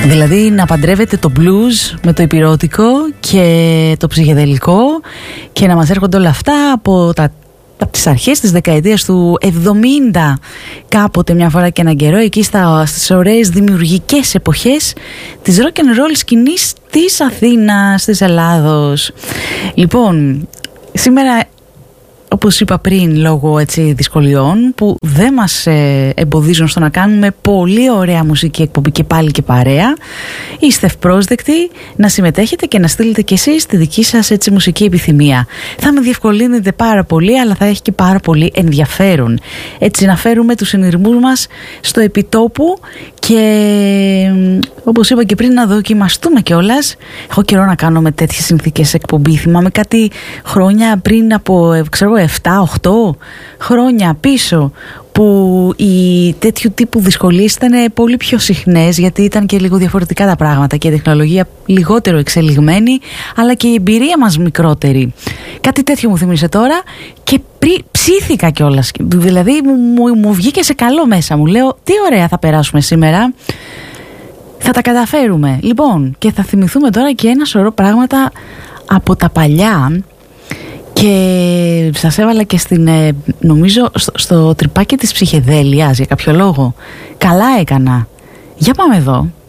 Δηλαδή να παντρεύετε το blues με το υπηρώτικο και το ψυχεδελικό και να μας έρχονται όλα αυτά από τις αρχές της δεκαετίας του 70, κάποτε μια φορά και έναν καιρό, εκεί στις ωραίες δημιουργικές εποχές της rock and roll σκηνής της Αθήνας, της Ελλάδος. Λοιπόν, σήμερα, όπως είπα πριν, λόγω δυσκολιών που δεν μας εμποδίζουν στο να κάνουμε πολύ ωραία μουσική εκπομπή και πάλι και παρέα, είστε ευπρόσδεκτοι να συμμετέχετε και να στείλετε κι εσείς τη δική σας μουσική επιθυμία. Θα με διευκολύνετε πάρα πολύ, αλλά θα έχει και πάρα πολύ ενδιαφέρον. Έτσι να φέρουμε τους συνειρμούς μας στο επιτόπου και, όπως είπα και πριν, να δοκιμαστούμε κιόλας. Έχω καιρό να κάνω με τέτοιες συνθήκες εκπομπή. Θυμάμαι κάτι χρόνια πριν από 7-8 χρόνια πίσω, που οι τέτοιου τύπου δυσκολίες ήταν πολύ πιο συχνές, γιατί ήταν και λίγο διαφορετικά τα πράγματα και η τεχνολογία λιγότερο εξελιγμένη, αλλά και η εμπειρία μας μικρότερη. Κάτι τέτοιο μου θυμίσε τώρα και ψήθηκα κιόλας. Δηλαδή μου βγήκε σε καλό μέσα. Μου λέω, τι ωραία θα περάσουμε σήμερα. Θα τα καταφέρουμε. Λοιπόν, και θα θυμηθούμε τώρα και ένα σωρό πράγματα από τα παλιά. Και σας έβαλα και νομίζω στο τρυπάκι της ψυχεδέλειας για κάποιο λόγο. Καλά έκανα. Για πάμε εδώ.